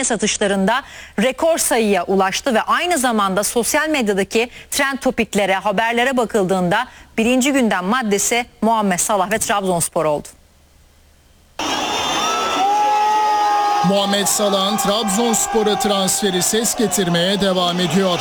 kombine satışlarında rekor sayıya ulaştı ve aynı zamanda sosyal medyadaki trend topiklere, haberlere bakıldığında birinci gündem maddesi Muhammed Salah ve Trabzonspor oldu. Muhammed Salah'ın Trabzonspor'a transferi ses getirmeye devam ediyor.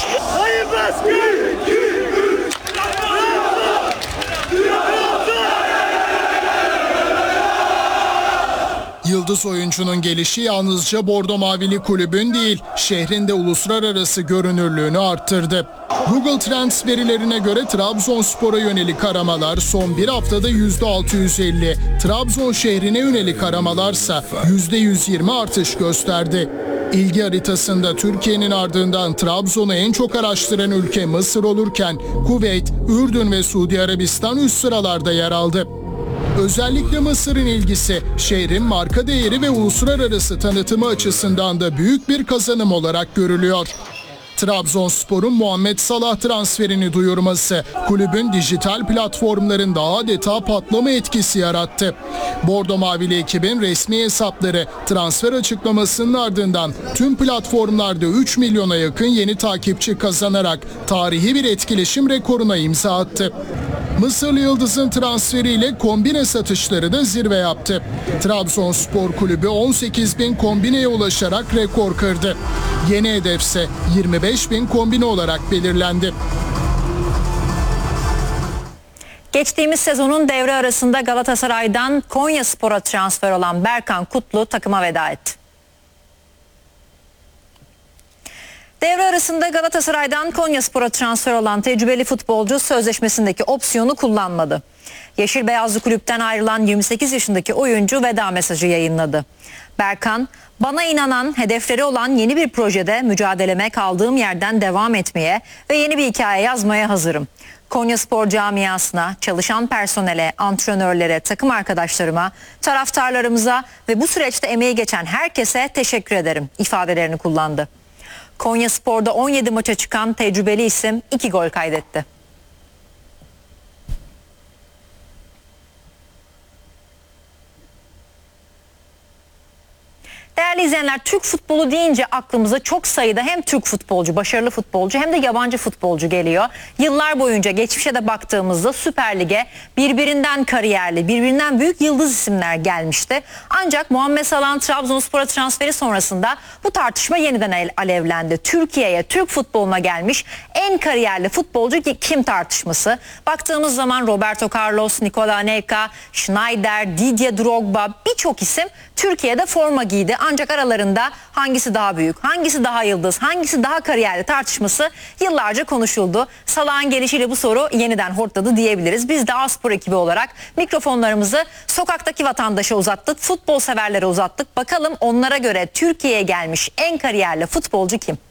Yıldız oyuncunun gelişi yalnızca Bordo Mavili kulübün değil, şehrin de uluslararası görünürlüğünü arttırdı. Google Trends verilerine göre Trabzonspor'a yönelik aramalar son bir haftada %650, Trabzon şehrine yönelik aramalarsa %120 artış gösterdi. İlgi haritasında Türkiye'nin ardından Trabzon'u en çok araştıran ülke Mısır olurken Kuveyt, Ürdün ve Suudi Arabistan üst sıralarda yer aldı. Özellikle Mısır'ın ilgisi şehrin marka değeri ve uluslararası tanıtımı açısından da büyük bir kazanım olarak görülüyor. Trabzonspor'un Muhammed Salah transferini duyurması kulübün dijital platformlarında adeta patlama etkisi yarattı. Bordo Mavili ekibin resmi hesapları transfer açıklamasının ardından tüm platformlarda 3 milyona yakın yeni takipçi kazanarak tarihi bir etkileşim rekoruna imza attı. Mısırlı Yıldız'ın transferiyle kombine satışları da zirve yaptı. Trabzonspor Kulübü 18.000 kombineye ulaşarak rekor kırdı. Yeni hedefse 25.000 kombine olarak belirlendi. Geçtiğimiz sezonun devre arasında Galatasaray'dan Konyaspor'a transfer olan Berkan Kutlu takıma veda etti. Devre arasında Galatasaray'dan Konyaspor'a transfer olan tecrübeli futbolcu sözleşmesindeki opsiyonu kullanmadı. Yeşil Beyazlı kulüpten ayrılan 28 yaşındaki oyuncu veda mesajı yayınladı. Berkan, "Bana inanan, hedefleri olan yeni bir projede mücadeleme kaldığım yerden devam etmeye ve yeni bir hikaye yazmaya hazırım. Konyaspor camiasına, çalışan personele, antrenörlere, takım arkadaşlarıma, taraftarlarımıza ve bu süreçte emeği geçen herkese teşekkür ederim" ifadelerini kullandı. Konyaspor'da 17 maça çıkan tecrübeli isim 2 gol kaydetti. Değerli izleyenler, Türk futbolu deyince aklımıza çok sayıda hem Türk futbolcu, başarılı futbolcu hem de yabancı futbolcu geliyor. Yıllar boyunca geçmişe de baktığımızda Süper Lig'e birbirinden kariyerli, birbirinden büyük yıldız isimler gelmişti. Ancak Muhammed Salah'ın Trabzonspor'a transferi sonrasında bu tartışma yeniden alevlendi. Türkiye'ye, Türk futboluna gelmiş en kariyerli futbolcu kim tartışması. Baktığımız zaman Roberto Carlos, Nikola Anelka, Schneider, Didier Drogba, birçok isim Türkiye'de forma giydi. Ancak aralarında hangisi daha büyük, hangisi daha yıldız, hangisi daha kariyerli tartışması yıllarca konuşuldu. Salah'ın gelişiyle bu soru yeniden hortladı diyebiliriz. Biz de A-Spor ekibi olarak mikrofonlarımızı sokaktaki vatandaşa uzattık, futbol severlere uzattık. Bakalım onlara göre Türkiye'ye gelmiş en kariyerli futbolcu kim?